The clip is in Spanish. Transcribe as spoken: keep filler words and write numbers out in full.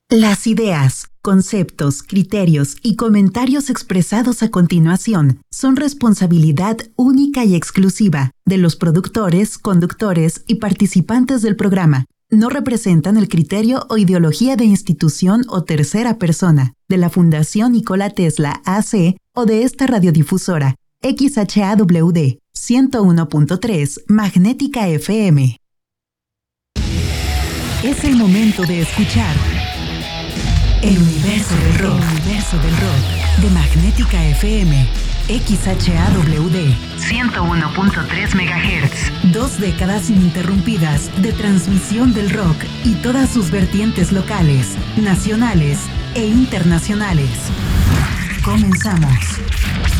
Las ideas, conceptos, criterios y comentarios expresados a continuación son responsabilidad única y exclusiva de los productores, conductores y participantes del programa. No representan el criterio o ideología de institución o tercera persona, de la Fundación Nikola Tesla A C o de esta radiodifusora, X H A W D ciento uno punto tres Magnética F M. Es el momento de escuchar el universo del rock, el universo del rock de Magnética F M, X H A W D ciento uno punto tres megahertz. Dos décadas ininterrumpidas de transmisión del rock y todas sus vertientes locales, nacionales e internacionales. Comenzamos.